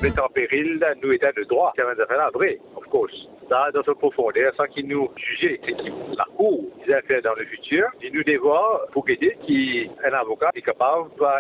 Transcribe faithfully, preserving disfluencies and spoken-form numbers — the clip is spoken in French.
met en péril nos états de droit. C'est une affaire vraie, of course. Ça, dans sa profondeur, sans qu'il nous juge, c'est qu'il la cour des affaires dans le futur, il nous dévoile pour aider qui un avocat est capable